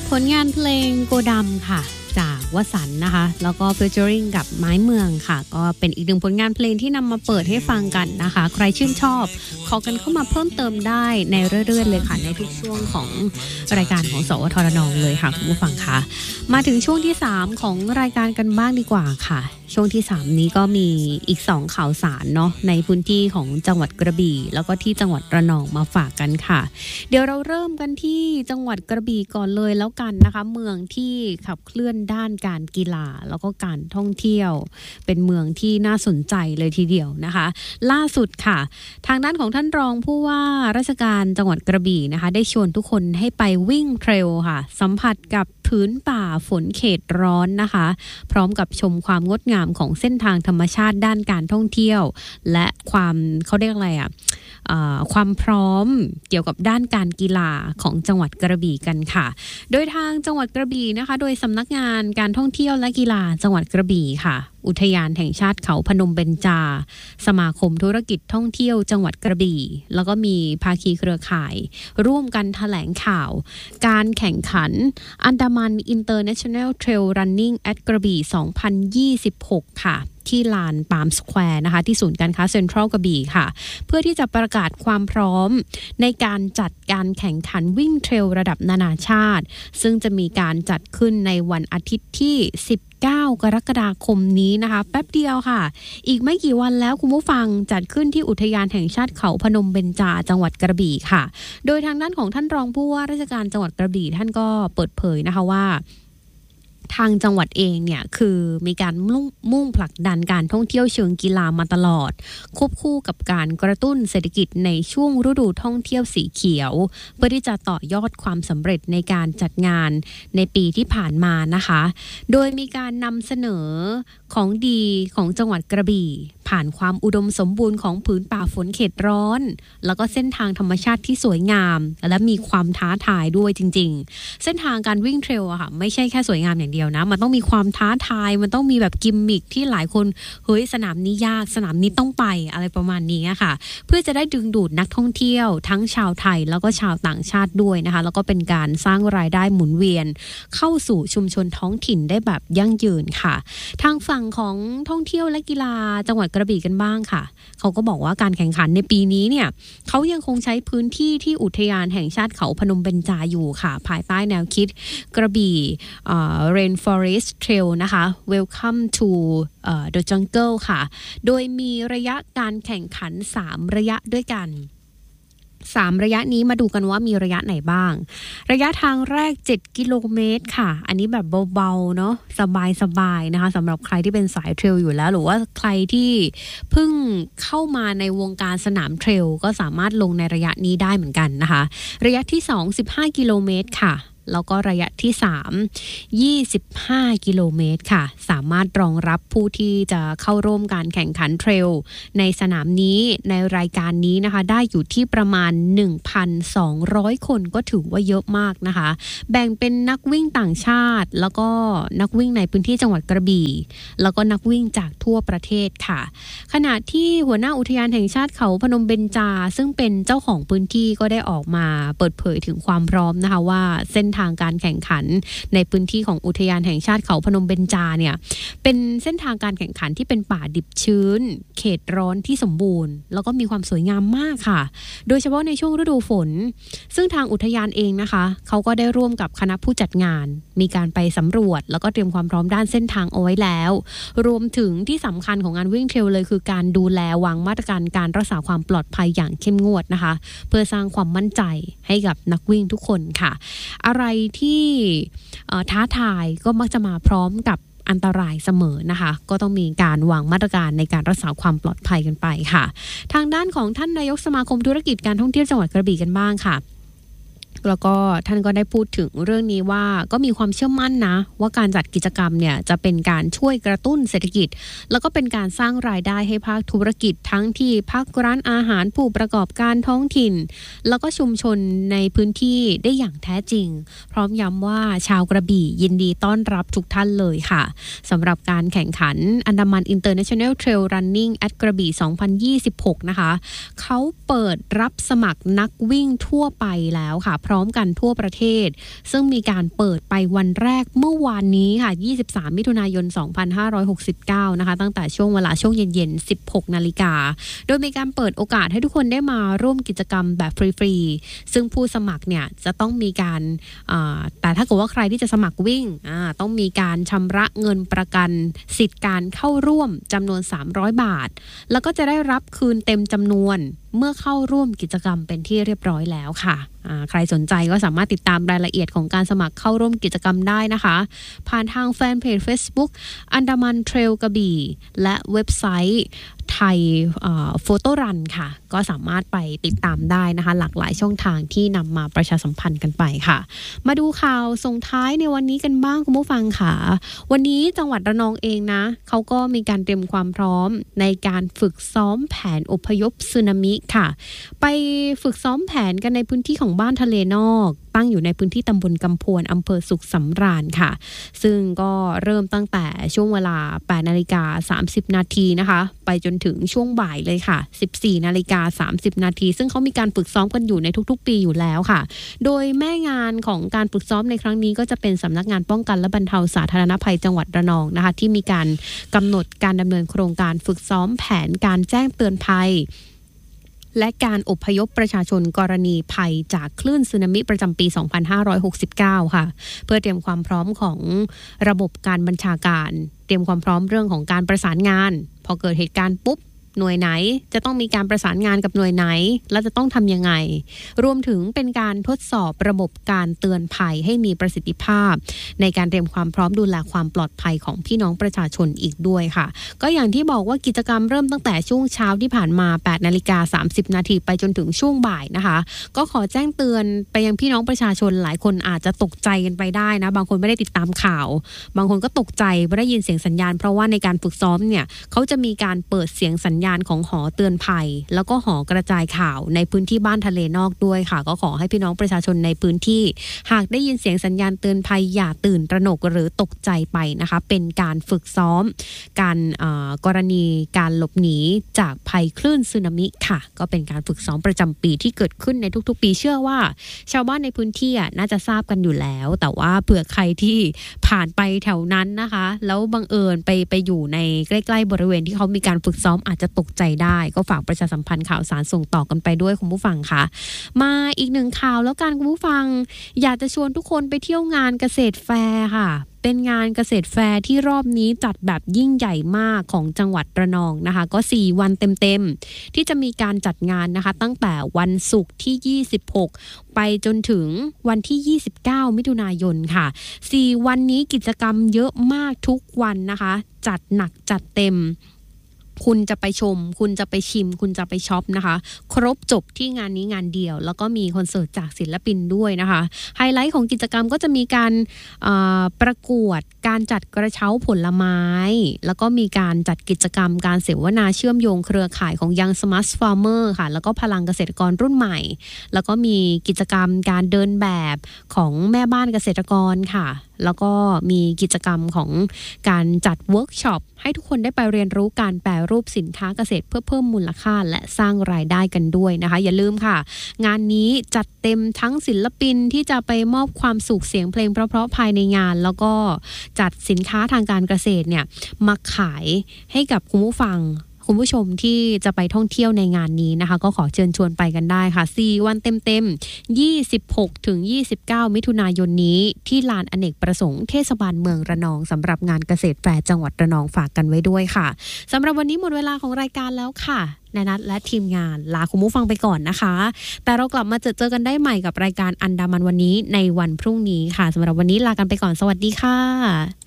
ผลงานเพลงโกดำค่ะจากวสันต์นะคะแล้วก็ฟีเจอริงกับไม้เมืองค่ะก็เป็นอีกหนึ่งผลงานเพลงที่นำมาเปิดให้ฟังกันนะคะใครชื่นชอบขอกันเข้ามาเพิ่มเติมได้ในเรื่อยๆเลยค่ะในทุกช่วงของรายการของสวทรนเลยค่ะคุณผู้ฟังคะมาถึงช่วงที่3ของรายการกันบ้างดีกว่าค่ะช่วงที่3นี้ก็มีอีก2ข่าวสารเนาะในพื้นที่ของจังหวัดกระบี่แล้วก็ที่จังหวัดระนองมาฝากกันค่ะเดี๋ยวเราเริ่มกันที่จังหวัดกระบี่ก่อนเลยแล้วกันนะคะเมืองที่ขับเคลื่อนด้านการกีฬาแล้วก็การท่องเที่ยวเป็นเมืองที่น่าสนใจเลยทีเดียวนะคะล่าสุดค่ะทางด้านของท่านรองผู้ว่าราชการจังหวัดกระบี่นะคะได้ชวนทุกคนให้ไปวิ่งเทรลค่ะสัมผัสกับพื้นป่าฝนเขตร้อนนะคะพร้อมกับชมความงดงามของเส้นทางธรรมชาติด้านการท่องเที่ยวและความเขาเรียกอะไรความพร้อมเกี่ยวกับด้านการกีฬาของจังหวัดกระบี่กันค่ะโดยทางจังหวัดกระบี่นะคะโดยสำนักงานการท่องเที่ยวและกีฬาจังหวัดกระบี่ค่ะอุทยานแห่งชาติเขาพนมเบญจาสมาคมธุรกิจท่องเที่ยวจังหวัดกระบี่แล้วก็มีภาคีเครือข่ายร่วมกันแถลงข่าวการแข่งขันอันดามัน International Trail Running at กระบี่2026ค่ะที่ลานปาล์มสแควร์นะคะที่ศูนย์การค้าเซ็นทรัลกระบี่ค่ะเพื่อที่จะประกาศความพร้อมในการจัดการแข่งขันวิ่งเทรลระดับนานาชาติซึ่งจะมีการจัดขึ้นในวันอาทิตย์ที่19 กรกฎาคมนี้นะคะแป๊บเดียวค่ะอีกไม่กี่วันแล้วคุณผู้ฟังจัดขึ้นที่อุทยานแห่งชาติเขาพนมเบญจาจังหวัดกระบี่ค่ะโดยทางด้านของท่านรองผู้ว่าราชการจังหวัดกระบี่ท่านก็เปิดเผยนะคะว่าทางจังหวัดเองเนี่ยคือมีการมุ่งผลักดันการท่องเที่ยวเชิงกีฬามาตลอดควบคู่กับการกระตุ้นเศรษฐกิจในช่วงฤดูท่องเที่ยวสีเขียวเพื่อที่จะต่อยอดความสำเร็จในการจัดงานในปีที่ผ่านมานะคะโดยมีการนำเสนอของดีของจังหวัดกระบี่ผ่านความอุดมสมบูรณ์ของผืนป่าฝนเขตร้อนแล้วก็เส้นทางธรรมชาติที่สวยงามและมีความท้าทายด้วยจริงๆเส้นทางการวิ่งเทรลอะค่ะไม่ใช่แค่สวยงามอย่างเดียวนะมันต้องมีความท้าทายมันต้องมีแบบกิมมิคที่หลายคนเฮ้ยสนามนี้ยากสนามนี้ต้องไปอะไรประมาณนี้ค่ะเพื่อจะได้ดึงดูดนักท่องเที่ยวทั้งชาวไทยแล้วก็ชาวต่างชาติด้วยนะคะแล้วก็เป็นการสร้างรายได้หมุนเวียนเข้าสู่ชุมชนท้องถิ่นได้แบบยั่งยืนค่ะทางฝั่งของท่องเที่ยวและกีฬาจังหวัดกระบี่กันบ้างค่ะเขาก็บอกว่าการแข่งขันในปีนี้เนี่ยเขายังคงใช้พื้นที่ที่อุทยานแห่งชาติเขาพนมเบญจาอยู่ค่ะภายใต้แนวคิดกระบี่Rainforest Trail นะคะ Welcome to the Jungle ค่ะโดยมีระยะการแข่งขัน3ระยะด้วยกัน3ระยะนี้มาดูกันว่ามีระยะไหนบ้างระยะทางแรก7 กิโลเมตรค่ะอันนี้แบบเบาๆเนาะสบายๆนะคะสำหรับใครที่เป็นสายเทรลอยู่แล้วหรือว่าใครที่เพิ่งเข้ามาในวงการสนามเทรลก็สามารถลงในระยะนี้ได้เหมือนกันนะคะระยะที่2 15 กิโลเมตรค่ะแล้วก็ระยะที่3 25 กิโลเมตรค่ะสามารถรองรับผู้ที่จะเข้าร่วมการแข่งขันเทรลในสนามนี้ในรายการนี้นะคะได้อยู่ที่ประมาณ 1,200 คนก็ถือว่าเยอะมากนะคะแบ่งเป็นนักวิ่งต่างชาติแล้วก็นักวิ่งในพื้นที่จังหวัดกระบี่แล้วก็นักวิ่งจากทั่วประเทศค่ะขณะที่หัวหน้าอุทยานแห่งชาติเขาพนมเบญจาซึ่งเป็นเจ้าของพื้นที่ก็ได้ออกมาเปิดเผยถึงความพร้อมนะคะว่าเส้นทางการแข่งขันในพื้นที่ของอุทยานแห่งชาติเขาพนมเบญจาเนี่ยเป็นเส้นทางการแข่งขันที่เป็นป่าดิบชื้นเขตร้อนที่สมบูรณ์แล้วก็มีความสวยงามมากค่ะโดยเฉพาะในช่วงฤดูฝนซึ่งทางอุทยานเองนะคะเขาก็ได้ร่วมกับคณะผู้จัดงานมีการไปสำรวจแล้วก็เตรียมความพร้อมด้านเส้นทางเอาไว้แล้วรวมถึงที่สำคัญของงานวิ่งเทรลเลยคือการดูแลวางมาตรการการรักษาความปลอดภัยอย่างเข้มงวดนะคะเพื่อสร้างความมั่นใจให้กับนักวิ่งทุกคนค่ะอะไรที่ท้าทายก็มักจะมาพร้อมกับอันตรายเสมอนะคะก็ต้องมีการวางมาตรการในการรักษาความปลอดภัยกันไปค่ะทางด้านของท่านนายกสมาคมธุรกิจการท่องเที่ยวจังหวัดกระบี่กันบ้างค่ะแล้วก็ท่านก็ได้พูดถึงเรื่องนี้ว่าก็มีความเชื่อมั่นนะว่าการจัดกิจกรรมเนี่ยจะเป็นการช่วยกระตุ้นเศรษฐกิจแล้วก็เป็นการสร้างรายได้ให้ภาคธุรกิจทั้งที่ภาคร้านอาหารผู้ประกอบการท้องถิ่นแล้วก็ชุมชนในพื้นที่ได้อย่างแท้จริงพร้อมย้ำว่าชาวกระบี่ยินดีต้อนรับทุกท่านเลยค่ะสำหรับการแข่งขันอันดามัน International Trail Running at กระบี่2026นะคะเขาเปิดรับสมัครนักวิ่งทั่วไปแล้วค่ะพร้อมกันทั่วประเทศซึ่งมีการเปิดไปวันแรกเมื่อวานนี้ค่ะ23มิถุนายน2569นะคะตั้งแต่ช่วงเวลาช่วงเย็นๆ 16 นาฬิกาโดยมีการเปิดโอกาสให้ทุกคนได้มาร่วมกิจกรรมแบบฟรีๆซึ่งผู้สมัครเนี่ยจะต้องมีการแต่ถ้าเกิดว่าใครที่จะสมัครวิ่งต้องมีการชำระเงินประกันสิทธิ์การเข้าร่วมจำนวน300 บาทแล้วก็จะได้รับคืนเต็มจำนวนเมื่อเข้าร่วมกิจกรรมเป็นที่เรียบร้อยแล้วค่ะใครสนใจก็สามารถติดตามรายละเอียดของการสมัครเข้าร่วมกิจกรรมได้นะคะผ่านทางแฟนเพจ Facebook อันดามันเทรลกระบี่และเว็บไซต์ไทยโฟโต้รันค่ะก็สามารถไปติดตามได้นะคะหลากหลายช่องทางที่นำมาประชาสัมพันธ์กันไปค่ะมาดูข่าวส่งท้ายในวันนี้กันบ้างคุณผู้ฟังค่ะวันนี้จังหวัดระนองเองนะเขาก็มีการเตรียมความพร้อมในการฝึกซ้อมแผนอพยพสึนามิค่ะไปฝึกซ้อมแผนกันในพื้นที่ของบ้านทะเลนอกตั้งอยู่ในพื้นที่ตำบลกำพวนอำเภอสุขสำราญค่ะซึ่งก็เริ่มตั้งแต่ช่วงเวลา 8:30 นาทีนะคะไปจนถึงช่วงบ่ายเลยค่ะ 14:30 นาทีซึ่งเขามีการฝึกซ้อมกันอยู่ในทุกๆปีอยู่แล้วค่ะโดยแม่งานของการฝึกซ้อมในครั้งนี้ก็จะเป็นสำนักงานป้องกันและบรรเทาสาธารณภัยจังหวัดระนองนะคะที่มีการกำหนดการดำเนินโครงการฝึกซ้อมแผนการแจ้งเตือนภัยและการอพยพประชาชนกรณีภัยจากคลื่นสึนามิประจำปี 2569 ค่ะเพื่อเตรียมความพร้อมของระบบการบัญชาการเตรียมความพร้อมเรื่องของการประสานงานพอเกิดเหตุการณ์ปุ๊บหน่วยไหนจะต้องมีการประสานงานกับหน่วยไหนและจะต้องทำยังไงรวมถึงเป็นการทดสอบระบบการเตือนภัยให้มีประสิทธิภาพในการเตรียมความพร้อมดูแลความปลอดภัยของพี่น้องประชาชนอีกด้วยค่ะก็อย่างที่บอกว่ากิจกรรมเริ่มตั้งแต่ช่วงเช้าที่ผ่านมา 8:30 นาทีไปจนถึงช่วงบ่ายนะคะก็ขอแจ้งเตือนไปยังพี่น้องประชาชนหลายคนอาจจะตกใจกันไปได้นะบางคนไม่ได้ติดตามข่าวบางคนก็ตกใจไม่ได้ยินเสียงสัญญาณเพราะว่าในการฝึกซ้อมเนี่ยเขาจะมีการเปิดเสียงสัญญาณของหอเตือนภัยแล้วก็หอกระจายข่าวในพื้นที่บ้านทะเลนอกด้วยค่ะก็ขอให้พี่น้องประชาชนในพื้นที่หากได้ยินเสียงสัญญาณเตือนภัยอย่าตื่นตระหนกหรือตกใจไปนะคะเป็นการฝึกซ้อมการกรณีการหลบหนีจากภัยคลื่นสึนามิค่ะก็เป็นการฝึกซ้อมประจำปีที่เกิดขึ้นในทุกๆปีเชื่อว่าชาวบ้านในพื้นที่น่าจะทราบกันอยู่แล้วแต่ว่าเผื่อใครที่ผ่านไปแถวนั้นนะคะแล้วบังเอิญไปอยู่ในใกล้ๆบริเวณที่เขามีการฝึกซ้อมอาจจะตกใจได้ก็ฝากประชาสัมพันธ์ข่าวสารส่งต่อกันไปด้วยคุณผู้ฟังค่ะมาอีกหนึ่งข่าวแล้วกันคุณผู้ฟังอยากจะชวนทุกคนไปเที่ยวงานเกษตรแฟร์ค่ะเป็นงานเกษตรแฟร์ที่รอบนี้จัดแบบยิ่งใหญ่มากของจังหวัดระนองนะคะก็4วันเต็มๆที่จะมีการจัดงานนะคะตั้งแต่วันศุกร์ที่26ไปจนถึงวันที่29มิถุนายนค่ะ4วันนี้กิจกรรมเยอะมากทุกวันนะคะจัดหนักจัดเต็มคุณจะไปชมคุณจะไปชิมคุณจะไปช็อปนะคะครบจบที่งานนี้งานเดียวแล้วก็มีคอนเสิร์ตจากศิลปินด้วยนะคะไฮไลท์ของกิจกรรมก็จะมีการประกวดการจัดกระเช้าผลไม้แล้วก็มีการจัดกิจกรรมการเสวนาเชื่อมโยงเครือข่ายของ Young Smart Farmer ค่ะแล้วก็พลังเกษตรกรรุ่นใหม่แล้วก็มีกิจกรรมการเดินแบบของแม่บ้านเกษตรกรค่ะแล้วก็มีกิจกรรมของการจัดเวิร์กช็อปให้ทุกคนได้ไปเรียนรู้การแปรรูปสินค้าเกษตรเพื่อเพิ่มมูลค่าและสร้างรายได้กันด้วยนะคะอย่าลืมค่ะงานนี้จัดเต็มทั้งศิลปินที่จะไปมอบความสุขเสียงเพลงเพราะๆภายในงานแล้วก็จัดสินค้าทางการเกษตรเนี่ยมาขายให้กับคุณผู้ฟังคุณผู้ชมที่จะไปท่องเที่ยวในงานนี้นะคะก็ขอเชิญชวนไปกันได้ค่ะ4วันเต็มๆ26ถึง29มิถุนายนนี้ที่ลานอเนกประสงค์เทศบาลเมืองระนองสำหรับงานเกษตรแฟร์จังหวัดระนองฝากกันไว้ด้วยค่ะสำหรับวันนี้หมดเวลาของรายการแล้วค่ะนนัทและทีมงานลาคุณผู้ฟังไปก่อนนะคะแต่เรากลับมาเจอกันได้ใหม่กับรายการอันดามันวันนี้ในวันพรุ่งนี้ค่ะสำหรับวันนี้ลากันไปก่อนสวัสดีค่ะ